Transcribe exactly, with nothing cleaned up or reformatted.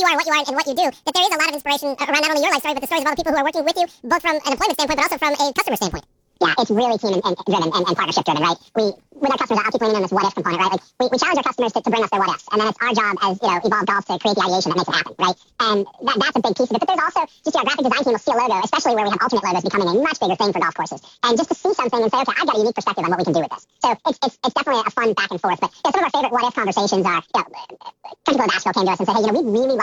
are, what you are, and what you do, that there is a lot of inspiration around not only your life story, but the stories of all the people who are working with you, both from an employment standpoint, but also from a customer standpoint. Yeah, it's really team and, and driven and, and partnership driven, right? We, with our customers, I'll keep leaning on this what if component, right? Like we, we challenge our customers to, to bring us their what ifs, and then it's our job as, you know, Evolve Golf to create the ideation that makes it happen, right? And that, that's a big piece of it. But there's also just, you know, graphic design team will see a logo, especially where we have alternate logos becoming a much bigger thing for golf courses. And just to see something and say, okay, I've got a unique perspective on what we can do with this. So it's it's, it's definitely a fun back and forth. But you know, some of our favorite what if conversations are, you know, Country Club Asheville came to us and said, hey, you know, we really